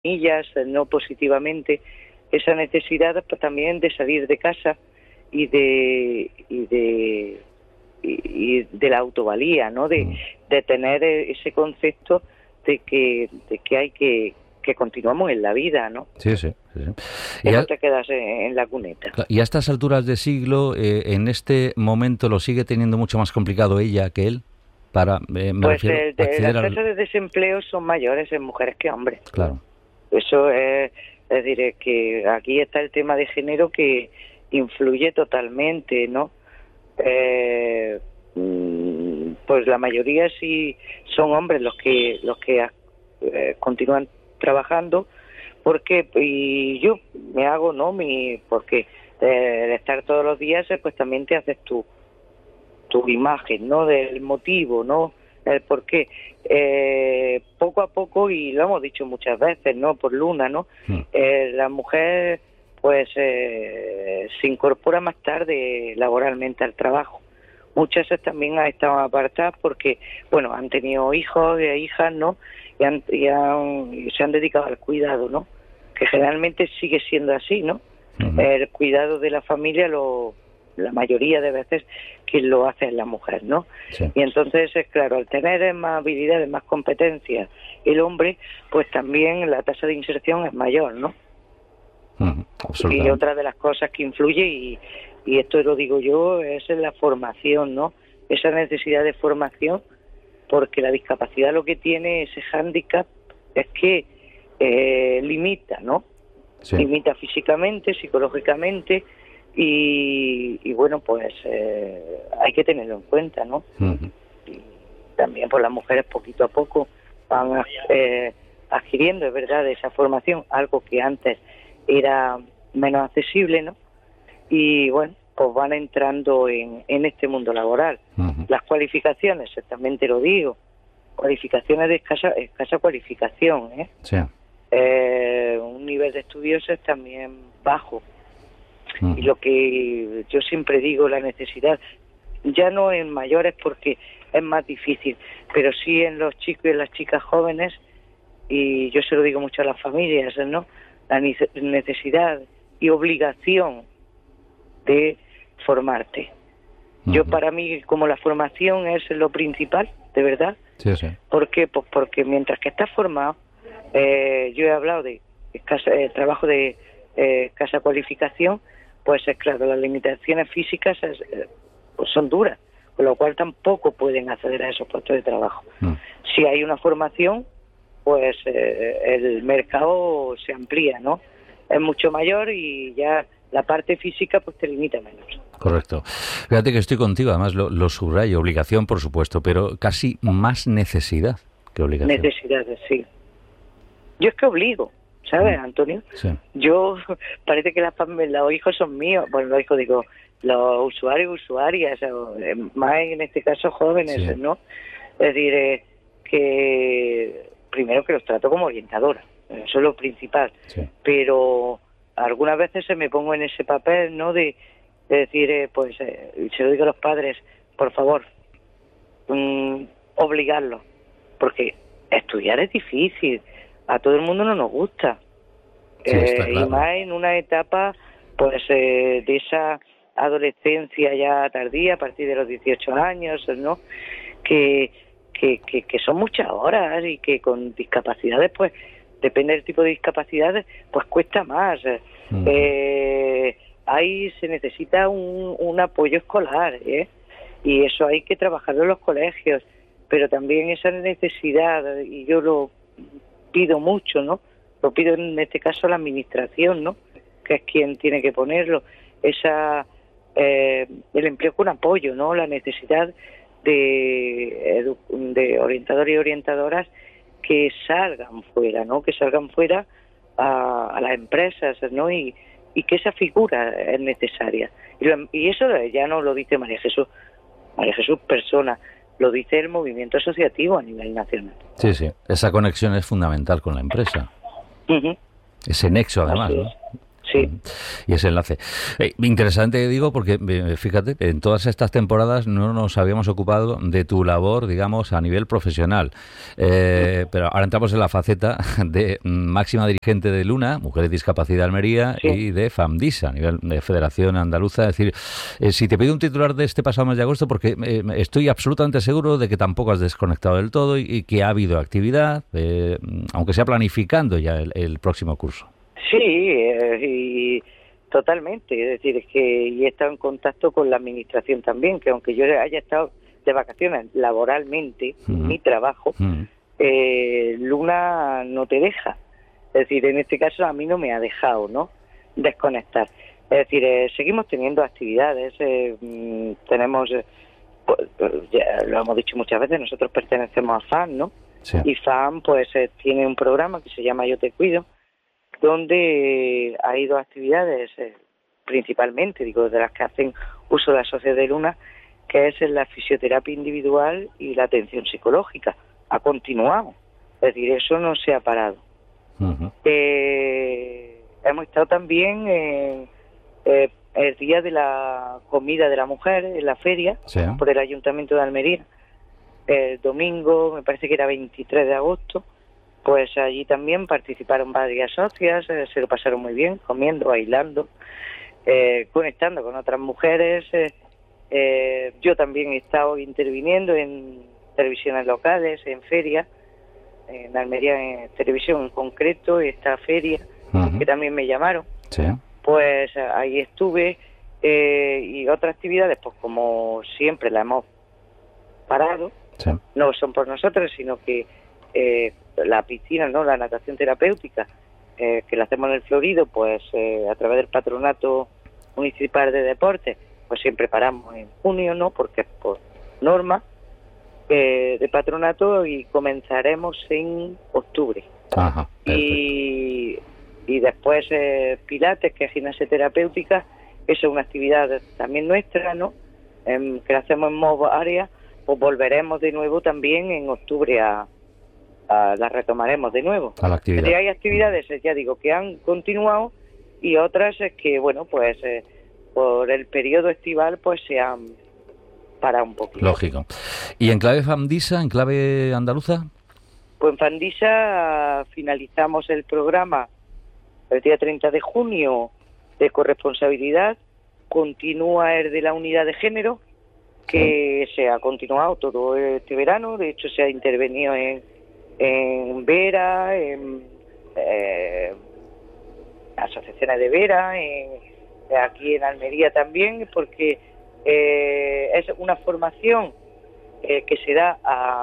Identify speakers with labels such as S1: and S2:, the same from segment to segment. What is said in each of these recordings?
S1: comillas, no positivamente, esa necesidad pues, también de salir de casa y de la autovalía, ¿no? De tener ese concepto de que hay que continuamos en la vida, ¿no?
S2: Sí.
S1: Que no te quedas en la cuneta.
S2: Y a estas alturas de siglo, en este momento, ¿lo sigue teniendo mucho más complicado ella que él? Las
S1: tasas de desempleo son mayores en mujeres que hombres.
S2: Claro.
S1: Eso es decir, que aquí está el tema de género que influye totalmente, ¿no? Pues la mayoría sí son hombres los que continúan trabajando, porque y yo me hago, ¿no? Porque el estar todos los días, pues también te haces tu imagen, ¿no? Del motivo, ¿no? El por qué. Poco a poco, y lo hemos dicho muchas veces, ¿no? Por Luna, ¿no? La mujer, pues, se incorpora más tarde laboralmente al trabajo. Muchas también han estado apartadas porque, bueno, han tenido hijos e hijas, ¿no? Y se han dedicado al cuidado, ¿no? Que generalmente sigue siendo así, ¿no? El cuidado de la familia, la mayoría de veces, quien lo hace es la mujer, ¿no?
S2: Sí.
S1: Y entonces, claro, al tener más habilidades, más competencias el hombre, pues también la tasa de inserción es mayor, ¿no? Y otra de las cosas que influye, y esto lo digo yo, es en la formación, ¿no? Esa necesidad de formación, porque la discapacidad lo que tiene, ese hándicap, es que limita, ¿no? Sí. Limita físicamente, psicológicamente, y bueno, pues hay que tenerlo en cuenta, ¿no? Y también pues las mujeres poquito a poco van adquiriendo, es verdad, esa formación, algo que antes era menos accesible, ¿no? Y bueno, pues van entrando en este mundo laboral. Las cualificaciones, también te lo digo, cualificaciones de escasa cualificación, ¿eh?
S2: Sí.
S1: Un nivel de estudios es también bajo. Y lo que yo siempre digo, la necesidad, ya no en mayores porque es más difícil, pero sí en los chicos y en las chicas jóvenes, y yo se lo digo mucho a las familias, ¿no? La necesidad y obligación de formarte. Yo, para mí, como la formación es lo principal, de verdad.
S2: Sí.
S1: ¿Por qué? Pues porque mientras que estás formado, yo he hablado de trabajo de escasa cualificación, pues es claro, las limitaciones físicas pues son duras, con lo cual tampoco pueden acceder a esos puestos de trabajo. Si hay una formación, pues el mercado se amplía, ¿no? Es mucho mayor y ya la parte física pues te limita menos.
S2: Correcto. Fíjate que estoy contigo, además lo subrayo, obligación por supuesto, pero casi más necesidad que obligación.
S1: Necesidades, sí. Yo es que obligo, ¿sabes, Antonio?
S2: Sí.
S1: Yo, parece que los hijos son míos, bueno, los hijos digo, los usuarios y usuarias, más en este caso jóvenes, sí, ¿no? Es decir, que primero que los trato como orientadora, eso es lo principal,
S2: sí,
S1: pero algunas veces me pongo en ese papel, ¿no? De decir, pues, se lo digo a los padres, por favor, obligarlos, porque estudiar es difícil, a todo el mundo no nos gusta,
S2: sí, está claro.
S1: Y más en una etapa, pues, de esa adolescencia ya tardía, a partir de los 18 años, ¿no? Que son muchas horas y que con discapacidades, pues, depende del tipo de discapacidades, pues cuesta más. Ahí se necesita un apoyo escolar, y eso hay que trabajarlo en los colegios, pero también esa necesidad, y yo lo pido mucho, ¿no? Lo pido en este caso a la administración, ¿no? Que es quien tiene que ponerlo, el empleo con apoyo, ¿no? La necesidad de orientadores y orientadoras que salgan fuera, ¿no? Que salgan fuera a las empresas, ¿no? Y que esa figura es necesaria. Y eso ya no lo dice María Jesús persona, lo dice el movimiento asociativo a nivel nacional.
S2: Sí, esa conexión es fundamental con la empresa. Ese nexo, además, ¿no?
S1: Sí.
S2: Y ese enlace. Interesante, digo, porque fíjate, en todas estas temporadas no nos habíamos ocupado de tu labor, digamos, a nivel profesional. Pero ahora entramos en la faceta de máxima dirigente de Luna, Mujeres Discapacidad Almería, sí, y de FAMDISA, a nivel de Federación Andaluza. Es decir, si te pido un titular de este pasado mes de agosto, porque estoy absolutamente seguro de que tampoco has desconectado del todo y que ha habido actividad, aunque sea planificando ya el próximo curso.
S1: Sí, y totalmente. Es decir, es que he estado en contacto con la administración también, que aunque yo haya estado de vacaciones laboralmente, mi trabajo, Luna no te deja. Es decir, en este caso a mí no me ha dejado, ¿no?, desconectar. Es decir, seguimos teniendo actividades, tenemos, ya lo hemos dicho muchas veces, nosotros pertenecemos a FAM, ¿no? Sí. Y FAM pues tiene un programa que se llama Yo Te Cuido, donde ha ido actividades, principalmente, digo, de las que hacen uso de la Sociedad de Luna, que es la fisioterapia individual y la atención psicológica. Ha continuado, es decir, eso no se ha parado. Uh-huh. Hemos estado también el día de la comida de la mujer en la feria, sí, por el Ayuntamiento de Almería, el domingo, me parece que era 23 de agosto, pues allí también participaron varias socias, se lo pasaron muy bien, comiendo, bailando, conectando con otras mujeres. Yo también he estado interviniendo en televisiones locales, en ferias, en Almería en televisión en concreto, esta feria, uh-huh, que también me llamaron. Sí. Pues ahí estuve, y otras actividades, pues como siempre la hemos parado, sí, no son por nosotros, sino que la piscina, no, la natación terapéutica, que la hacemos en el Florido, pues a través del Patronato Municipal de Deportes, pues siempre paramos en junio, ¿no?, porque es por norma de patronato, y comenzaremos en octubre. Ajá, y después Pilates, que es gimnasia terapéutica, eso es una actividad también nuestra, ¿no?, que la hacemos en modo área, pues volveremos de nuevo también en octubre la retomaremos de nuevo. A la actividad. Y hay actividades, ya digo, que han continuado, y otras que, bueno, pues por el periodo estival pues se han parado un poquito.
S2: Lógico. ¿Y en clave FAMDISA, en clave andaluza?
S1: Pues en FAMDISA finalizamos el programa el día 30 de junio de corresponsabilidad, continúa el de la unidad de género, que se ha continuado todo este verano, de hecho se ha intervenido en Vera, en asociaciones de Vera, aquí en Almería también, porque es una formación que se da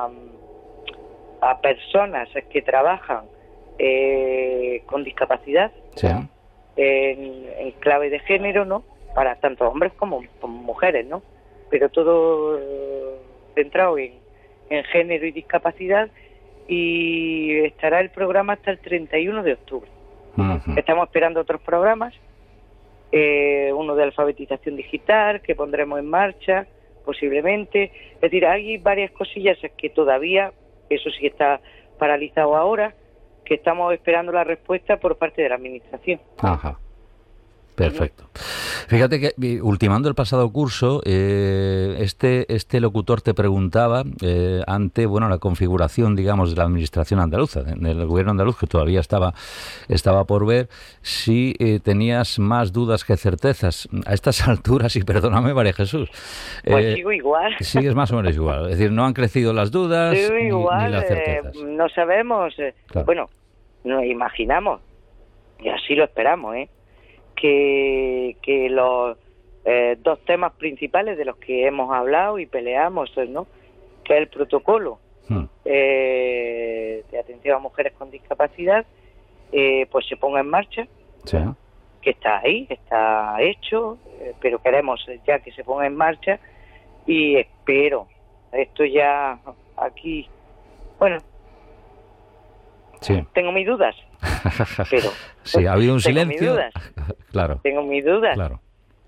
S1: a personas que trabajan con discapacidad, sí, en clave de género, ¿no?, para tanto hombres como mujeres, ¿no?, pero todo centrado en género y discapacidad. Y estará el programa hasta el 31 de octubre. Uh-huh. Estamos esperando otros programas, uno de alfabetización digital que pondremos en marcha posiblemente. Es decir, hay varias cosillas que todavía, eso sí está paralizado ahora, que estamos esperando la respuesta por parte de la administración.
S2: Ajá. Perfecto. Fíjate que, ultimando el pasado curso, este locutor te preguntaba ante, bueno, la configuración, digamos, de la administración andaluza, del gobierno andaluz, que todavía estaba por ver, si tenías más dudas que certezas. A estas alturas, y perdóname, María Jesús.
S1: Pues sigo igual.
S2: Sigues más o menos igual. Es decir, no han crecido las dudas ni las certezas.
S1: No sabemos, claro. Bueno, nos imaginamos, y así lo esperamos, que los dos temas principales de los que hemos hablado y peleamos, ¿no?, que es el protocolo de atención a mujeres con discapacidad, pues se ponga en marcha, sí, que está ahí, está hecho, pero queremos ya que se ponga en marcha, y espero, esto ya aquí, bueno, sí, tengo mis dudas, pero
S2: sí, ha habido un silencio.
S1: Claro. Tengo mis dudas. Claro.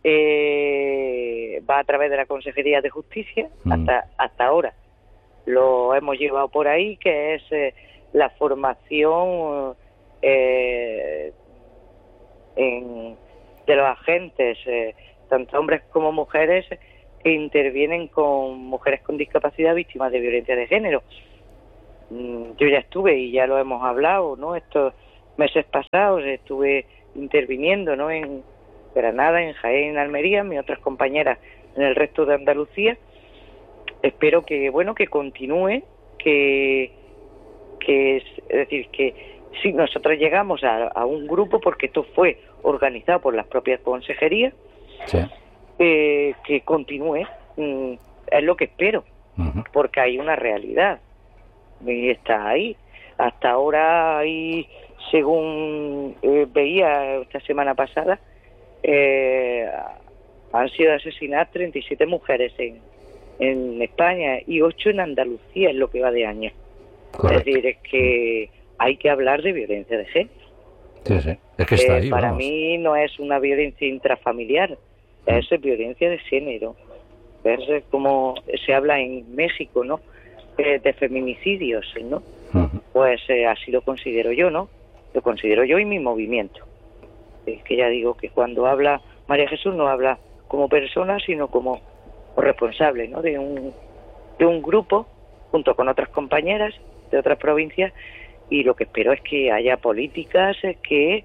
S1: Va a través de la Consejería de Justicia, hasta ahora lo hemos llevado por ahí, que es la formación de los agentes, tanto hombres como mujeres, que intervienen con mujeres con discapacidad víctimas de violencia de género. Yo ya estuve, y ya lo hemos hablado, ¿no? Estos meses pasados estuve interviniendo, ¿no? En Granada, en Jaén, en Almería, mis otras compañeras en el resto de Andalucía. Espero que, bueno, que continúe, es decir, que si nosotros llegamos a un grupo, porque esto fue organizado por las propias consejerías,
S2: sí,
S1: que continúe, es lo que espero, porque hay una realidad, y está ahí. Hasta ahora hay, según veía esta semana pasada, han sido asesinadas 37 mujeres en España y 8 en Andalucía en lo que va de año.
S2: correcto.
S1: Es decir, es que hay que hablar de violencia de género.
S2: Sí, sí. Es que está ahí,
S1: para
S2: vamos.
S1: mí no es una violencia intrafamiliar, es violencia de género. Es como se habla en México, ¿no? De feminicidios, ¿no? Pues así lo considero yo, ¿no? Lo considero yo y mi movimiento. Es que ya digo que cuando habla María Jesús no habla como persona, sino como responsable, ¿no? De un grupo, junto con otras compañeras de otras provincias, y lo que espero es que haya políticas que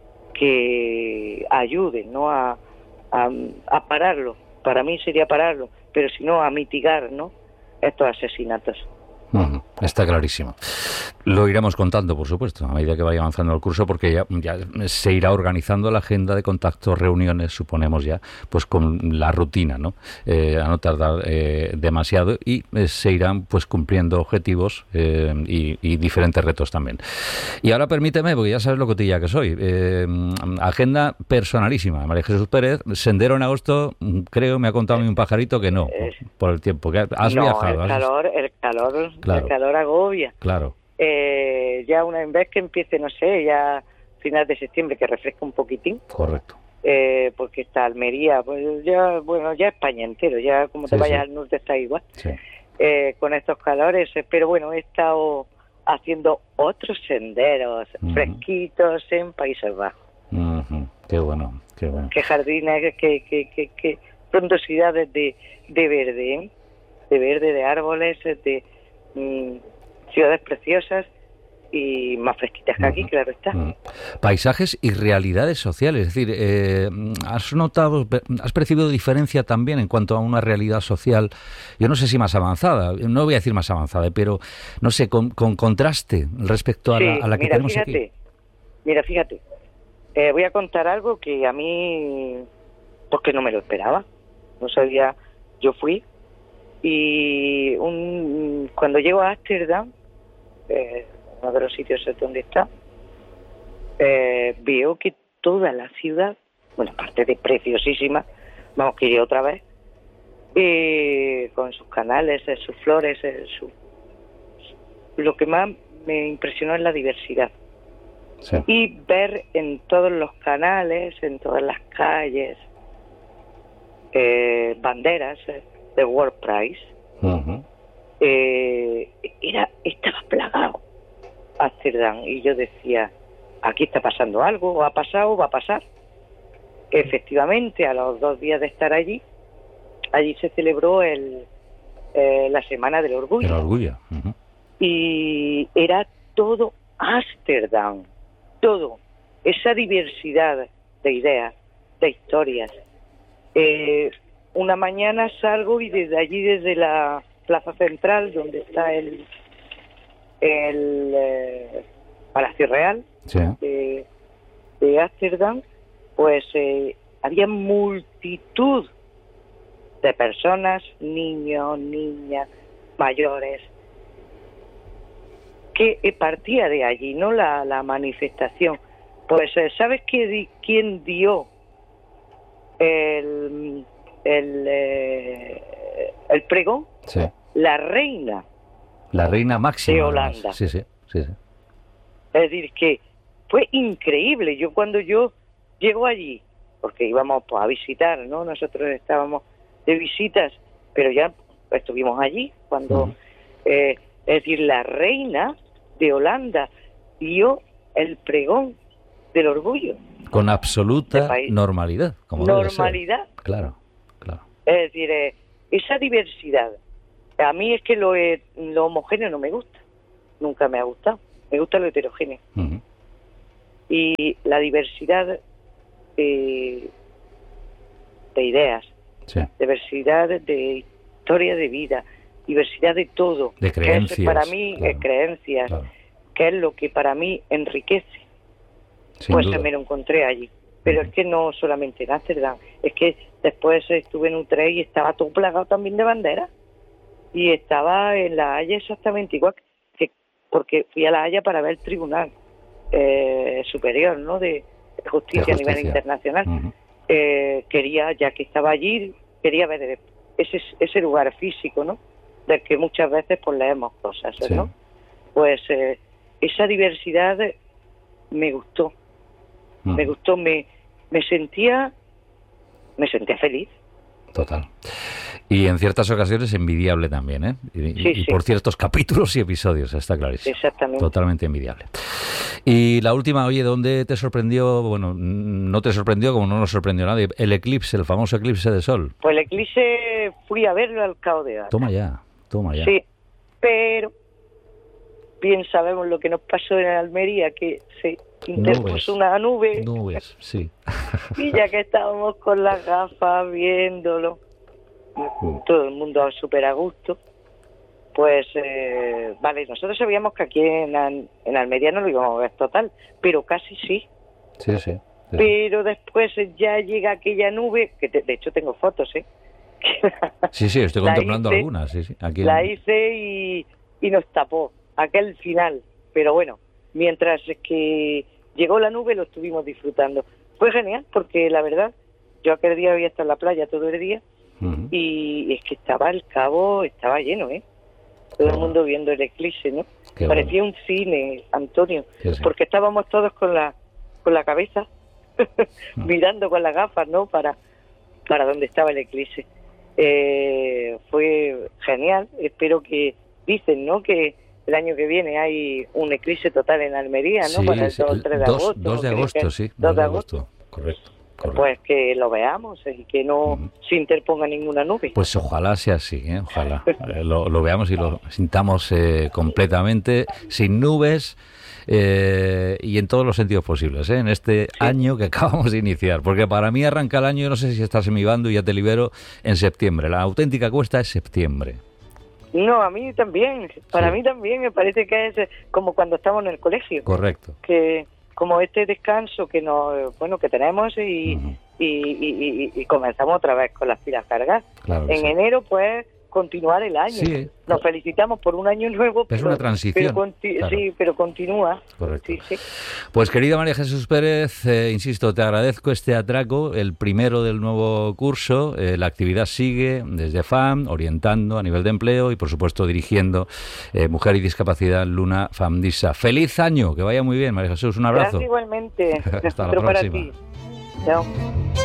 S1: ayuden, ¿no? A pararlo. Para mí sería pararlo, pero si no, a mitigar, ¿no? Estos asesinatos.
S2: Está clarísimo. Lo iremos contando, por supuesto, a medida que vaya avanzando el curso, porque ya se irá organizando la agenda de contactos, reuniones, suponemos ya, pues con la rutina, ¿no? A no tardar demasiado, y se irán pues cumpliendo objetivos y diferentes retos también. Y ahora permíteme, porque ya sabes lo cotilla que soy, agenda personalísima. María Jesús Pérez, sendero en agosto, creo, me ha contado un pajarito que no, por el tiempo. Que has viajado.
S1: El calor agobia.
S2: Claro.
S1: Ya una vez que empiece, no sé, ya final de septiembre, que refresca un poquitín.
S2: Correcto.
S1: Porque está Almería, pues ya, bueno, ya España entero, ya como te vayas al norte está igual.
S2: Sí.
S1: Con estos calores, pero bueno, he estado haciendo otros senderos fresquitos en Países Bajos.
S2: Qué bueno, qué bueno.
S1: Qué jardines, qué frondosidades de verde, ¿eh? De verde, de árboles, de ciudades preciosas y más fresquitas que aquí, claro está.
S2: Paisajes y realidades sociales, es decir, has percibido diferencia también en cuanto a una realidad social, yo no sé si más avanzada, no voy a decir más avanzada, pero no sé, con contraste respecto a la que tenemos aquí.
S1: Mira, fíjate, voy a contar algo que a mí, porque no me lo esperaba, no sabía, yo fui. Y cuando llego a Ámsterdam, uno de los sitios donde está, veo que toda la ciudad, bueno, aparte de preciosísima, vamos, que iré otra vez, con sus canales, sus flores, lo que más me impresionó es la diversidad. Sí. Y ver en todos los canales, en todas las calles, banderas de World Prize. Estaba plagado Ámsterdam, y yo decía, aquí está pasando algo, o ha pasado, o va a pasar. Efectivamente, a los 2 días de estar allí se celebró la Semana del Orgullo.
S2: El orgullo.
S1: Y era todo Ámsterdam, todo, esa diversidad de ideas, de historias. Una mañana salgo y desde allí, desde la plaza central, donde está el Palacio Real, sí, de Ámsterdam, pues había multitud de personas, niños, niñas, mayores, que partía de allí, ¿no? La manifestación. Pues, ¿sabes quién dio el pregón?
S2: Sí.
S1: La reina
S2: máxima
S1: de Holanda.
S2: Sí. Es
S1: decir, que fue increíble. Cuando yo llego allí, porque íbamos pues a visitar, ¿no? Nosotros estábamos de visitas, pero ya estuvimos allí cuando, es decir, la reina de Holanda dio el pregón del orgullo.
S2: Con absoluta normalidad. Como
S1: normalidad.
S2: Claro.
S1: Es decir, esa diversidad. A mí es que lo homogéneo no me gusta. Nunca me ha gustado. Me gusta lo heterogéneo. Uh-huh. Y la diversidad de ideas, sí. Diversidad de historia de vida, diversidad de todo.
S2: De creencias.
S1: Que es para mí, creencias, claro. Que es lo que para mí enriquece. Sin pues duda. Me lo encontré allí. Pero es que no solamente en Ámsterdam, es que después estuve en Utrecht y estaba todo plagado también de banderas. Y estaba en La Haya exactamente igual, porque fui a La Haya para ver el Tribunal Superior, ¿no?, de justicia a nivel internacional. Uh-huh. Quería, ya que estaba allí, quería ver ese lugar físico, ¿no?, del que muchas veces pues leemos cosas, sí. ¿no? Pues esa diversidad me gustó. Uh-huh. Me gustó, me sentía feliz.
S2: Total. Y en ciertas ocasiones envidiable también, ¿eh? Y por ciertos capítulos y episodios, está clarísimo.
S1: Exactamente.
S2: Totalmente envidiable. Y la última, oye, ¿dónde te sorprendió? Bueno, no te sorprendió como no nos sorprendió nadie. El eclipse, el famoso eclipse de sol.
S1: Pues el eclipse fui a verlo al Cabo de Gata.
S2: Toma ya.
S1: Sí, pero bien sabemos lo que nos pasó en Almería, que se interpuso una nube.
S2: Nubes, sí.
S1: Y ya que estábamos con las gafas viéndolo, todo el mundo súper a gusto, pues vale, nosotros sabíamos que aquí en Almería no lo íbamos a ver total, pero casi sí.
S2: Sí.
S1: Pero después ya llega aquella nube, que de hecho tengo fotos,
S2: Sí, estoy contemplando algunas, sí. Aquí
S1: la hice y nos tapó aquel final, pero bueno, mientras que llegó la nube lo estuvimos disfrutando. Fue genial, porque la verdad, yo aquel día había estado en la playa todo el día, uh-huh. Y es que el cabo estaba lleno, todo el mundo viendo el eclipse, ¿no? Parecía un cine, Antonio, sí. Porque estábamos todos con la cabeza mirando con las gafas, ¿no? Para donde estaba el eclipse. Fue genial. Espero que dicen, ¿no?, que el año que viene hay un eclipse total en Almería, ¿no?
S2: Sí,
S1: para el 2 o 3 de agosto.
S2: 2 de agosto, sí.
S1: 2 de agosto.
S2: Correcto.
S1: Pues que lo veamos y que no se interponga ninguna nube.
S2: Pues ojalá sea así, ojalá. Lo veamos y lo sintamos completamente, sin nubes, y en todos los sentidos posibles, en este año que acabamos de iniciar. Porque para mí arranca el año, no sé si estás en mi bando y ya te libero, en septiembre. La auténtica cuesta es septiembre.
S1: No, a mí también. Para mí también me parece que es como cuando estamos en el colegio.
S2: Correcto.
S1: Que como este descanso que que tenemos y comenzamos otra vez con las pilas cargadas. Claro, en enero, pues, continuar el año. Sí. Nos felicitamos por un año nuevo.
S2: Es una transición.
S1: Claro. Sí, pero continúa.
S2: Correcto. Sí. Pues, querida María Jesús Pérez, insisto, te agradezco este atraco, el primero del nuevo curso. La actividad sigue desde FAM, orientando a nivel de empleo y, por supuesto, dirigiendo Mujer y Discapacidad Luna Famdisa. ¡Feliz año! Que vaya muy bien, María Jesús. Un abrazo.
S1: Gracias igualmente.
S2: Hasta la próxima.
S1: Para ti. Chao.